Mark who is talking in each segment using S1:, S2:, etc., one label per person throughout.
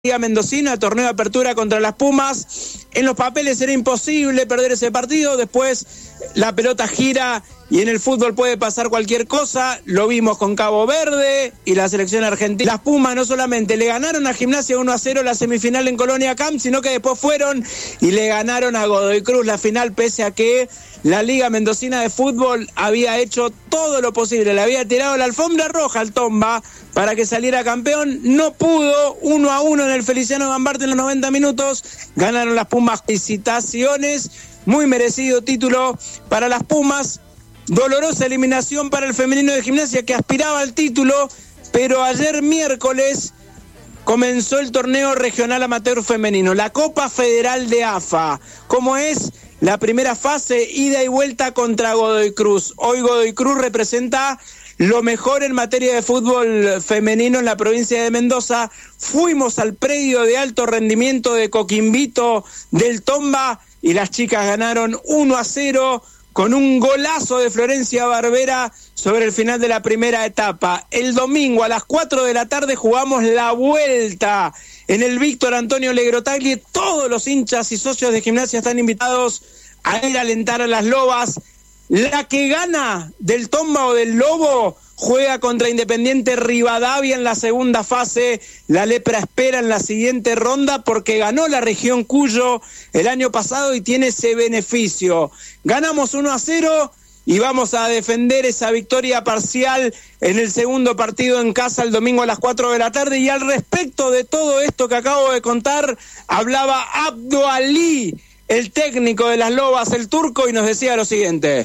S1: Liga Mendocina, torneo de apertura contra las Pumas. En los papeles era imposible perder ese partido, después la pelota gira y en el fútbol puede pasar cualquier cosa. Lo vimos con Cabo Verde y la selección argentina. Las Pumas no solamente le ganaron a Gimnasia 1-0 la semifinal en Colonia Camp, sino que después fueron y le ganaron a Godoy Cruz la final, pese a que la Liga Mendocina de Fútbol había hecho todo lo posible, le había tirado la alfombra roja al Tomba para que saliera campeón. No pudo, 1-1 en el Feliciano Gambarte en los 90 minutos, ganaron las Pumas. Felicitaciones, muy merecido título para las Pumas. Dolorosa eliminación para el femenino de Gimnasia que aspiraba al título, pero ayer miércoles comenzó el torneo regional amateur femenino, la Copa Federal de AFA, como es la primera fase, ida y vuelta contra Godoy Cruz. Hoy Godoy Cruz representa lo mejor en materia de fútbol femenino en la provincia de Mendoza. Fuimos al predio de alto rendimiento de Coquimbito del Tomba y las chicas ganaron 1-0 con un golazo de Florencia Barbera sobre el final de la primera etapa. El domingo a las 4 de la tarde jugamos la vuelta en el Víctor Antonio Legrotaglie. Todos los hinchas y socios de Gimnasia están invitados a ir a alentar a las Lobas. La que gana del Tomba o del Lobo juega contra Independiente Rivadavia en la segunda fase. La Lepra espera en la siguiente ronda porque ganó la región Cuyo el año pasado y tiene ese beneficio. Ganamos 1-0 y vamos a defender esa victoria parcial en el segundo partido en casa el domingo a las 4 de la tarde. Y al respecto de todo esto que acabo de contar, hablaba Abdo Ali, el técnico de las Lobas, el turco, y nos decía lo siguiente.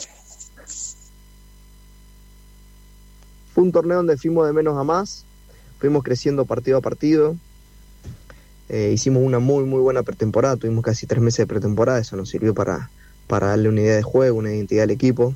S2: Fue un torneo donde fuimos de menos a más, fuimos creciendo partido a partido, hicimos una muy buena pretemporada, tuvimos casi 3 meses de pretemporada, eso nos sirvió para darle una idea de juego, una identidad al equipo.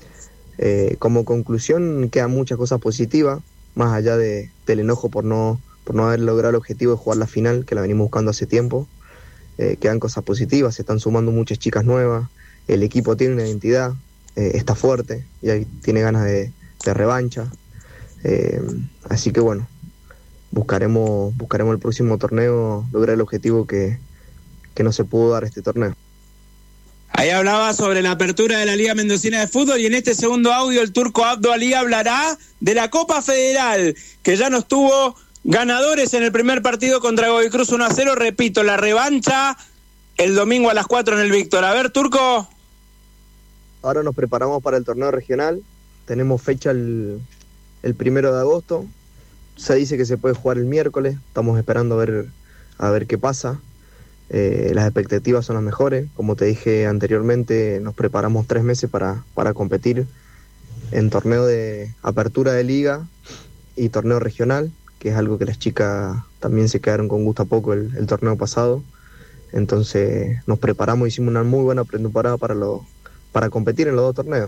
S2: Como conclusión quedan muchas cosas positivas, más allá del enojo por no haber logrado el objetivo de jugar la final, que la venimos buscando hace tiempo. Quedan cosas positivas, se están sumando muchas chicas nuevas, el equipo tiene una identidad, está fuerte y tiene ganas de revancha. Así que bueno, buscaremos el próximo torneo, lograr el objetivo que no se pudo dar este torneo.
S1: Ahí hablaba sobre la apertura de la Liga Mendocina de Fútbol y en este segundo audio el turco Abdo Ali hablará de la Copa Federal, que ya nos tuvo ganadores en el primer partido contra Godoy Cruz 1-0, repito, la revancha el domingo a las 4 en el Víctor. A ver, turco.
S2: Ahora nos preparamos para el torneo regional, tenemos fecha el 1 de agosto, se dice que se puede jugar el miércoles, estamos esperando a ver qué pasa. Las expectativas son las mejores, como te dije anteriormente, nos preparamos 3 meses para competir en torneo de apertura de liga y torneo regional, que es algo que las chicas también se quedaron con gusto a poco el torneo pasado. Entonces nos preparamos, hicimos una muy buena pretemporada para competir en los 2 torneos.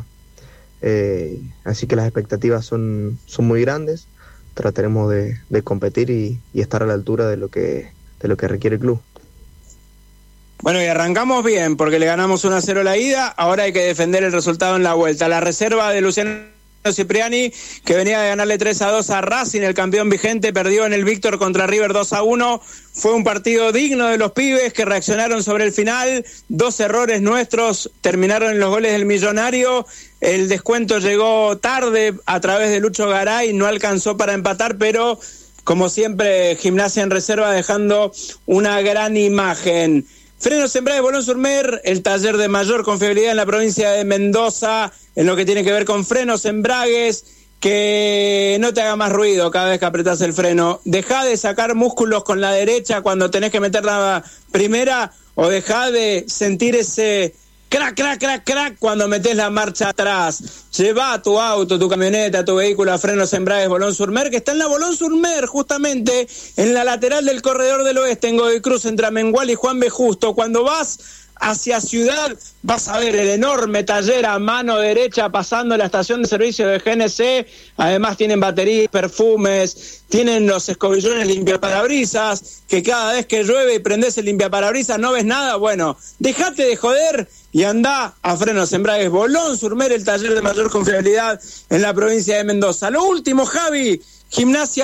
S2: Así que las expectativas son muy grandes, trataremos de competir y estar a la altura de lo que requiere el club.
S1: Bueno, y arrancamos bien porque le ganamos 1-0 la ida, ahora hay que defender el resultado en la vuelta. La reserva de Luciano Cipriani, que venía de ganarle 3-2 a Racing, el campeón vigente, perdió en el Víctor contra River 2-1. Fue un partido digno de los pibes que reaccionaron sobre el final. 2 errores nuestros terminaron en los goles del Millonario. El descuento llegó tarde a través de Lucho Garay, no alcanzó para empatar, pero como siempre Gimnasia en reserva dejando una gran imagen. Frenos Embragues Bolón-Sur-Mer, el taller de mayor confiabilidad en la provincia de Mendoza, en lo que tiene que ver con frenos, embragues, que no te haga más ruido cada vez que apretás el freno. Dejá de sacar músculos con la derecha cuando tenés que meter la primera, o dejá de sentir ese crack, crack, crack, crack cuando metés la marcha atrás. Llevá tu auto, tu camioneta, tu vehículo a Frenos Embragues Bolón-Sur-Mer, que está en la Bolón-Sur-Mer, justamente en la lateral del Corredor del Oeste, en Godoy Cruz, entre Amengual y Juan B. Justo. Cuando vas hacia Ciudad, vas a ver el enorme taller a mano derecha pasando la estación de servicio de GNC. Además tienen baterías, perfumes, tienen los escobillones limpiaparabrisas, que cada vez que llueve y prendés el limpiaparabrisas no ves nada. Bueno, dejate de joder y andá a Frenos Embragues Bolón-Sur-Mer, el taller de mayor confiabilidad en la provincia de Mendoza. Lo último, Javi, Gimnasia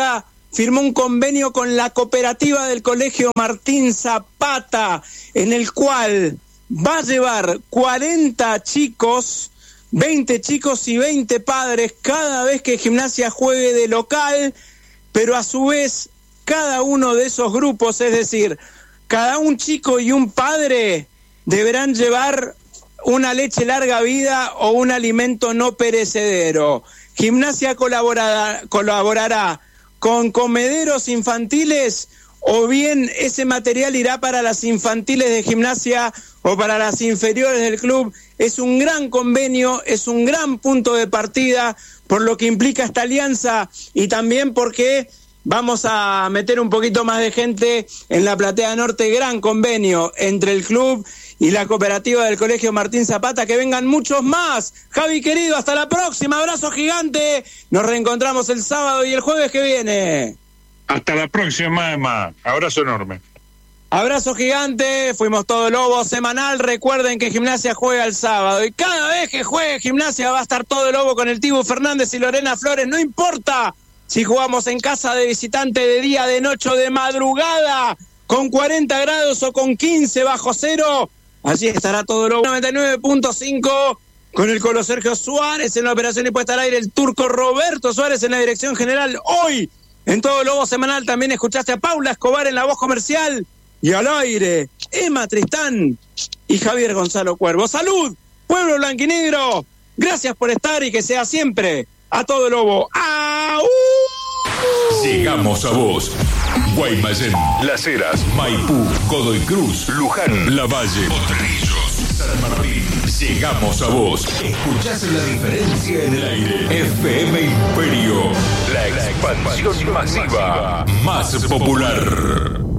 S1: firmó un convenio con la cooperativa del Colegio Martín Zapata, en el cual va a llevar 40 chicos, 20 chicos y 20 padres cada vez que Gimnasia juegue de local, pero a su vez cada uno de esos grupos, es decir, cada un chico y un padre deberán llevar una leche larga vida o un alimento no perecedero. Gimnasia colaborará con comederos infantiles, o bien ese material irá para las infantiles de Gimnasia o para las inferiores del club. Es un gran convenio, es un gran punto de partida por lo que implica esta alianza y también porque vamos a meter un poquito más de gente en la platea norte. Gran convenio entre el club y la cooperativa del Colegio Martín Zapata. Que vengan muchos más. Javi querido, hasta la próxima. Abrazo gigante. Nos reencontramos el sábado y el jueves que viene.
S3: Hasta la próxima, Emma. Abrazo enorme.
S1: Abrazo gigante. Fuimos Todo Lobo semanal. Recuerden que Gimnasia juega el sábado y cada vez que juegue Gimnasia va a estar Todo Lobo con el Tibu Fernández y Lorena Flores. No importa si jugamos en casa de visitante, de día, de noche o de madrugada, con 40 grados o con 15 bajo cero. Allí estará Todo Lobo 99.5 con el Colo Sergio Suárez en la operación y puesta al aire, el turco Roberto Suárez en la dirección general. Hoy en Todo Lobo semanal también escuchaste a Paula Escobar en la voz comercial y al aire Emma Tristán y Javier Gonzalo Cuervo. ¡Salud, pueblo blanquinegro! Gracias por estar y que sea siempre a Todo Lobo. ¡Au!
S4: Llegamos a vos. Guaymallén, Las Heras, Maipú, Godoy Cruz, Luján, Lavalle, Potrerillos, San Martín. Llegamos a vos. Escuchás La Diferencia en el aire. FM Imperio. La expansión masiva más popular.